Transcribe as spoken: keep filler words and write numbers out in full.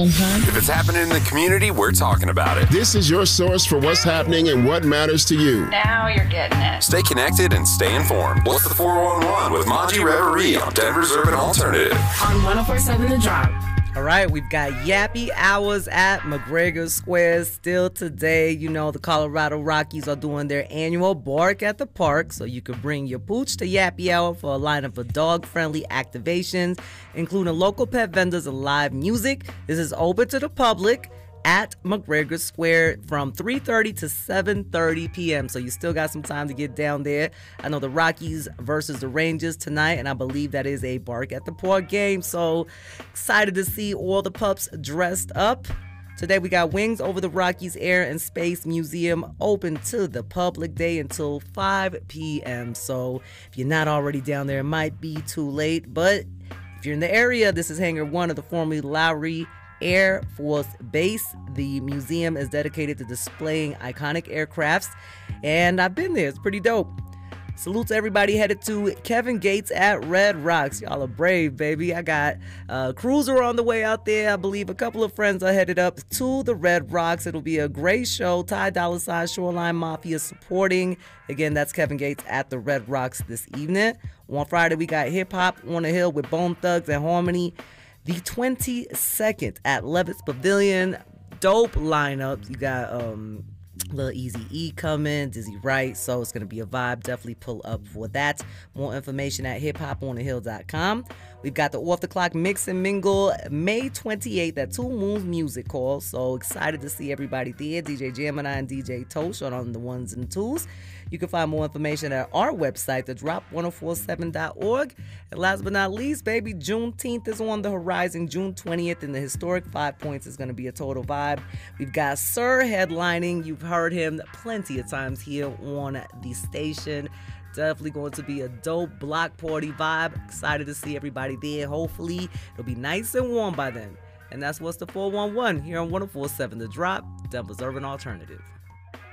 time? If it's happening in the community, we're talking about it. This is your source for what's happening and what matters to you. Now you're getting it. Stay connected and stay informed. What's the four one one with Monty Reverie on Denver's Urban Alternative? On one oh four point seven The Drop. All right, we've got Yappy Hours at McGregor Square still today. You know, the Colorado Rockies are doing their annual Bark at the Park, so you could bring your pooch to Yappy Hour for a lineup of dog-friendly activations, including local pet vendors and live music. This is open to the public at McGregor Square from three thirty to seven thirty p.m. So you still got some time to get down there. I know the Rockies versus the Rangers tonight, and I believe that is a Bark at the Park game. So excited to see all the pups dressed up. Today we got Wings Over the Rockies Air and Space Museum open to the public day until five p.m. So if you're not already down there, it might be too late. But if you're in the area, this is Hangar one of the formerly Lowry Air Force Base. The museum is dedicated to displaying iconic aircrafts, and I've been there. It's pretty dope. Salute to everybody headed to Kevin Gates at Red Rocks. Y'all are brave, baby. I got a cruiser on the way out there. I believe a couple of friends are headed up to the Red Rocks. It'll be a great show. Ty Dolla Sign, Shoreline Mafia supporting. Again, that's Kevin Gates at the Red Rocks this evening. On Friday, we got Hip Hop on the Hill with Bone Thugs and Harmony. The twenty-second at Levitt's Pavilion. Dope lineup. You got um, Lil Easy E coming, Dizzy Wright. So it's going to be a vibe. Definitely pull up for that. More information at hip hop on the hill dot com. We've got the Off the Clock Mix and Mingle May twenty-eighth at Two Moons Music Hall. So excited to see everybody there. D J Gemini and D J Tosh on the ones and twos. You can find more information at our website, the drop ten forty-seven dot org. And last but not least, baby, Juneteenth is on the horizon. June twentieth in the historic Five Points is going to be a total vibe. We've got Sir headlining. You've heard him plenty of times here on the station. Definitely going to be a dope block party vibe. Excited to see everybody there. Hopefully, it'll be nice and warm by then. And that's what's the four one one here on ten forty-seven The Drop, Denver's Urban Alternative.